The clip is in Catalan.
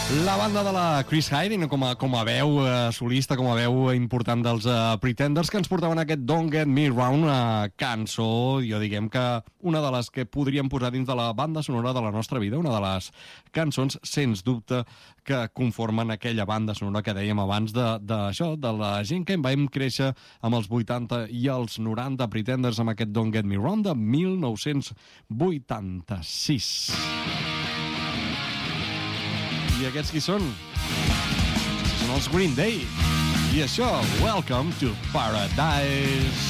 La banda de la Chris Harding com a veu solista, com a veu important dels Pretenders, que ens portaven aquest Don't Get Me Wrong, una cançó, jo diguem que una de les que podríem posar dins de la banda sonora de la nostra vida, una de les cançons, sens dubte, que conformen aquella banda sonora que dèiem abans d'això, de la gent que vam créixer amb els 80 i els 90, Pretenders amb aquest Don't Get Me Wrong de 1986. I aquests qui són? Són els Green Day. I això, Welcome to Paradise.